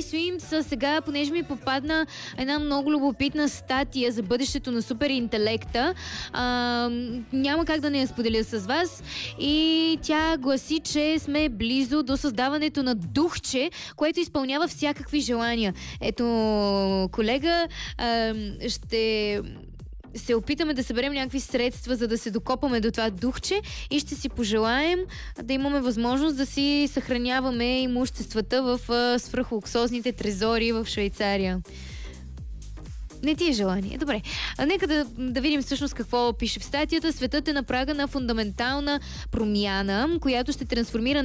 Swims, сега, понеже ми попадна една много любопитна статия за бъдещето на суперинтелекта, няма как да не я споделя с вас, и тя гласи, че сме близо до създаването на духче, което изпълнява всякакви желания. Ето, колега, ще се опитаме да съберем някакви средства, за да се докопаме до това духче и ще си пожелаем да имаме възможност да си съхраняваме имуществата в свръхлуксозните трезори в Швейцария. Не ти е желание. Добре. Нека да видим всъщност какво пише в статията. Светът е на прага на фундаментална промяна, която ще трансформира